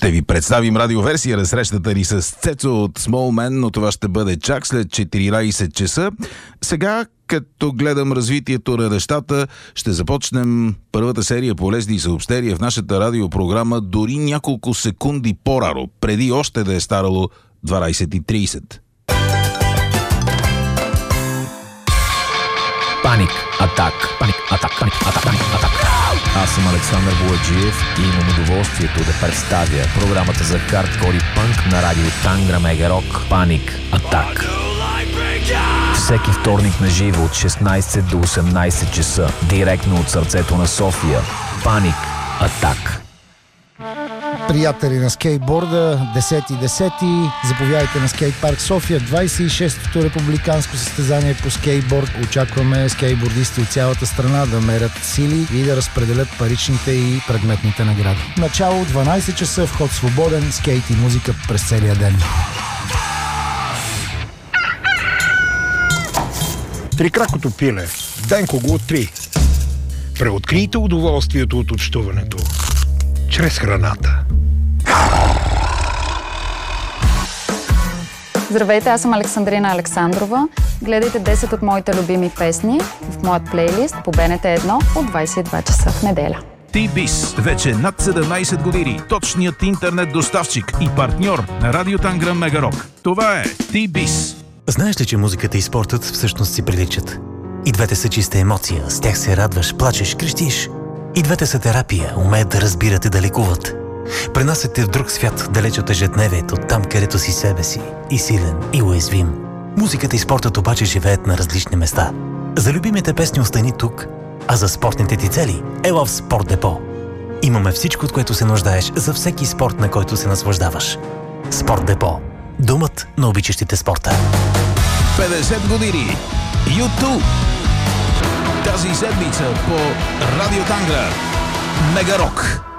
Ще ви представим радиоверсия на срещата ни с Цецо от Small Man, но това ще бъде чак след 14 часа. Сега, като гледам развитието на нещата, ще започнем първата серия полезни съобщения в нашата радиопрограма дори няколко секунди по-рано, преди още да е старало 12:30. Паник атак. Паник атак. Паник атак. Паник атак. Аз съм Александър Бояджиев и имам удоволствието да представя програмата за хардкор и панк на радио Тангра Мега Рок. Паник атак. Всеки вторник на живо от 16 до 18 часа, директно от сърцето на София. Паник атак. Приятели на скейтборда, 10.10. Заповядайте на скейтпарк София, 26-то републиканско състезание по скейтборд. Очакваме скейтбордисти от цялата страна да мерят сили и да разпределят паричните и предметните награди. Начало 12 часа, вход свободен, скейт и музика през целия ден. Трикракото пиле. Денко го откри. Преоткрийте удоволствието от общуването чрез храната. Здравейте, аз съм Александрина Александрова. Гледайте 10 от моите любими песни в моят плейлист по БНТ 1 от 22 часа в неделя. T-Biz. Вече над 17 години. Точният интернет доставчик и партньор на радио Тангра Мега Рок. Това е T-Biz. Знаеш ли, че музиката и спортът всъщност си приличат? И двете са чиста емоция. С тях се радваш, плачеш, крещиш. И двете са терапия, умеят да разбират и да лекуват. Пренасят те в друг свят, далеч от ежедневието, там където си себе си, и силен, и уязвим. Музиката и спортът обаче живеят на различни места. За любимите песни остани тук, а за спортните ти цели ела в Спорт Депо. Имаме всичко, от което се нуждаеш за всеки спорт, на който се наслаждаваш. Спорт Депо. Домът на обичащите спорта. 50 години. YouTube. Тази седмица по Радио Тангра Мега Рок.